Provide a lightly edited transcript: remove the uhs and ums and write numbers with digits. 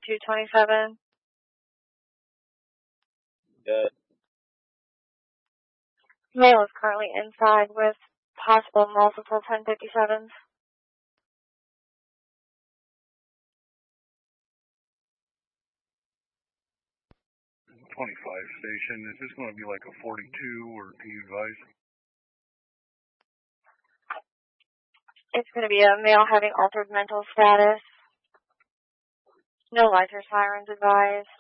227. Good. Male is currently inside with possible multiple 1057s. 25 station. Is this going to be like a 42 or can you advise? It's going to be a male having altered mental status. No lights or sirens advised.